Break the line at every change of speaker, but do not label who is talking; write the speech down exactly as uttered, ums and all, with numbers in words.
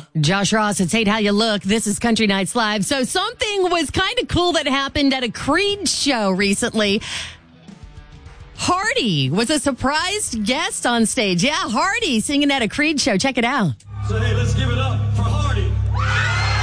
Josh Ross, it's Hate How You Look. This is Country Nights Live. So something was kind of cool that happened at a Creed show recently. Hardy was a surprised guest on stage. Yeah, Hardy singing at a Creed show. Check it out.